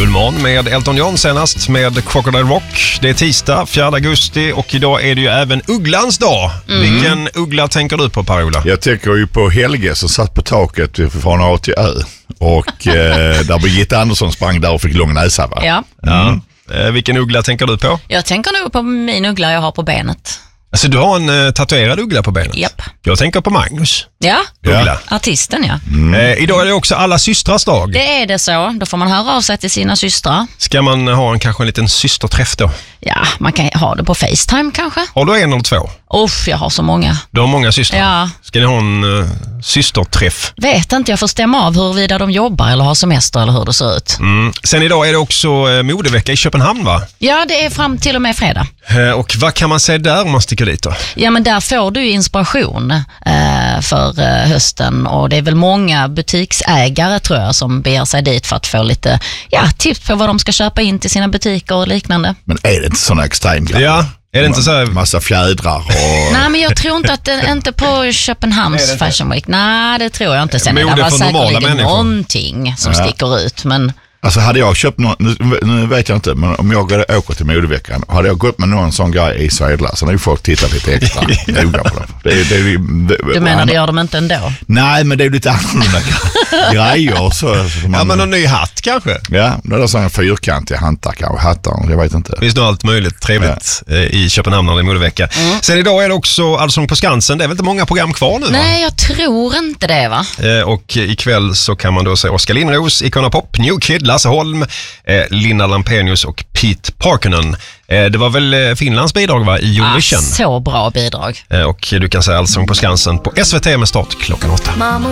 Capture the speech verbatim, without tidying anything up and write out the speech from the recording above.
Guldmorgon med Elton John senast med Crocodile Rock. Det är tisdag, fjärde augusti och idag är det ju även Ugglans dag. Mm. Vilken uggla tänker du på, Per-Ola? Jag tänker ju på Helge som satt på taket från A till Ö. Och eh, där Birgitta Andersson sprang där och fick lång näsa, va? Ja. Mm. Eh, vilken uggla tänker du på? Jag tänker nog på min uggla jag har på benet. Alltså du har en uh, tatuerad uggla på benet? Japp. Jag tänker på Magnus. Ja, uggla. Artisten, ja. Mm. Eh, idag är det också alla systrars dag. Det är det så. Då får man höra av sig till sina systrar. Ska man ha en kanske en liten systerträff då? Ja, man kan ha det på FaceTime kanske. Har du en eller två? Uff, jag har så många. Du har många systrar? Ja. Ska ni ha en uh, systerträff? Vet inte, jag får stämma av huruvida de jobbar eller har semester eller hur det ser ut. Mm. Sen idag är det också uh, modevecka i Köpenhamn, va? Ja, det är fram till och med fredag. Uh, och vad kan man säga där om man sticker dit då? Ja, men där får du inspiration uh, för uh, hösten och det är väl många butiksägare tror jag som beger sig dit för att få lite ja, tips på vad de ska köpa in till sina butiker och liknande. Men är det inte sådana extremgrejer? Ja. Är det inte så här... Massa fjädrar och... Nej, men jag tror inte att det, inte på Köpenhamns Fashion Week. Nej, det tror jag inte. Sen Mode det var för normala säkerligen människor. Någonting som Ja. sticker ut, men... Alltså hade jag köpt någon, nu, nu vet jag inte, men om jag åker till modeveckan, hade jag gått med någon sån grej i Svedla, så hade ju folk tittat lite extra noga på det. Det, är- det, är- det, Du menar det gör de inte ändå? Nej, men det är lite annorlunda grejer. Så, så man, Ja, men någon ny hatt kanske? Ja, det är sådana fyrkantiga hattar kanske, hattar, jag vet inte. Det finns nog allt möjligt trevligt ja. i Köpenhamn när det är modevecka. Mm. Sen idag är det också Allsång på Skansen. Det är väl inte många program kvar nu, va? Nej, jag tror inte det, va? Eh, och ikväll så kan man då se Oskar Lindros, Icona Pop, New Kid, Lasse Holm, eh, Linda Lampenius och Pete Parkinen. Eh, det var väl eh, Finlands bidrag, va, i Eurovision. Ah, så bra bidrag. Eh, och du kan se Allsång på Skansen på S V T med start klockan åtta.